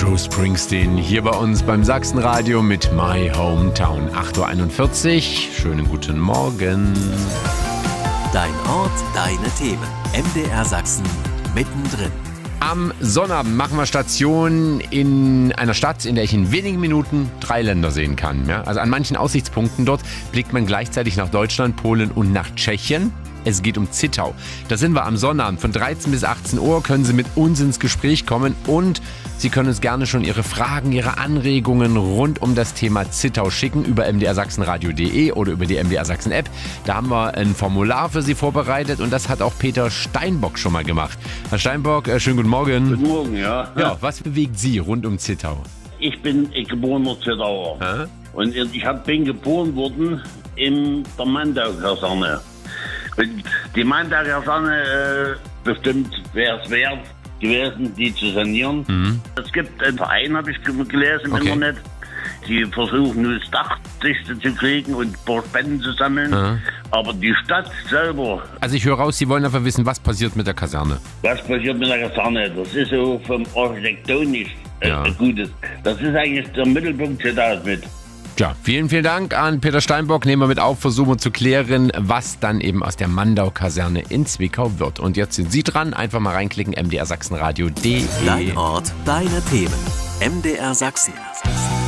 Bruce Springsteen hier bei uns beim Sachsenradio mit My Hometown. 8.41 Uhr. Schönen guten Morgen. Dein Ort, deine Themen. MDR Sachsen mittendrin. Am Sonnabend machen wir Station in einer Stadt, in der ich in wenigen Minuten 3 Länder sehen kann. Ja? Also an manchen Aussichtspunkten dort blickt man gleichzeitig nach Deutschland, Polen und nach Tschechien. Es geht um Zittau. Da sind wir am Sonnabend. Von 13 bis 18 Uhr können Sie mit uns ins Gespräch kommen und Sie können uns gerne schon Ihre Fragen, Ihre Anregungen rund um das Thema Zittau schicken über mdrsachsenradio.de oder über die MDR Sachsen App. Da haben wir ein Formular für Sie vorbereitet und das hat auch Peter Steinbock schon mal gemacht. Herr Steinbock, schönen guten Morgen. Guten Morgen, ja. Ja, was bewegt Sie rund um Zittau? Ich bin geborener Zittauer. Und ich bin geboren worden in der Mandau-Kaserne. Und die Mandau-Kaserne bestimmt wäre es wert gewesen, die zu sanieren. Es gibt einen Verein, habe ich gelesen im Internet, die versuchen nur das Dach dicht zu kriegen und ein paar Spenden zu sammeln. Aber die Stadt selber... Also ich höre raus, Sie wollen einfach wissen, was passiert mit der Kaserne. Was passiert mit der Kaserne? Das ist so vom Architektonisch Gutes. Das ist eigentlich der Mittelpunkt Zittaus mit. Ja, vielen, vielen Dank an Peter Steinbock. Nehmen wir mit auf, versuchen zu klären, was dann eben aus der Mandau-Kaserne in Zwickau wird. Und jetzt sind Sie dran. Einfach mal reinklicken, mdrsachsenradio.de. Dein Ort, deine Themen. MDR Sachsen.